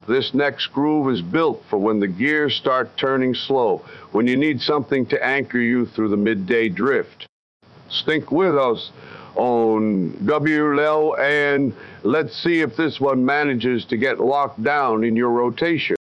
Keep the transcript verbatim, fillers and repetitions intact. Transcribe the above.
This next groove is built for when the gears start turning slow, when you need something to anchor you through the midday drift. Stick with us on W L, and let's see if this one manages to get locked down in your rotation.